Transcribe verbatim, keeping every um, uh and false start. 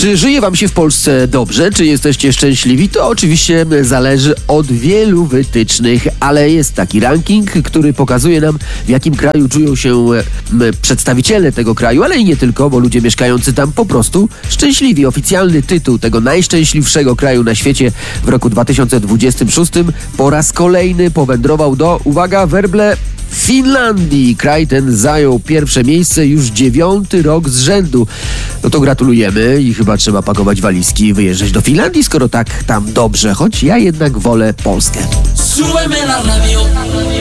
Czy żyje wam się w Polsce dobrze? Czy jesteście szczęśliwi? To oczywiście zależy od wielu wytycznych, ale jest taki ranking, który pokazuje nam, w jakim kraju czują się przedstawiciele tego kraju, ale i nie tylko, bo ludzie mieszkający tam po prostu szczęśliwi. Oficjalny tytuł tego najszczęśliwszego kraju na świecie w roku dwa tysiące dwudziestym szóstym po raz kolejny powędrował do, uwaga, werble, Finlandii. Kraj ten zajął pierwsze miejsce już dziewiąty rok z rzędu. No to gratulujemy i chyba trzeba pakować walizki i wyjeżdżać do Finlandii, skoro tak tam dobrze, choć ja jednak wolę Polskę. Súbeme la radio.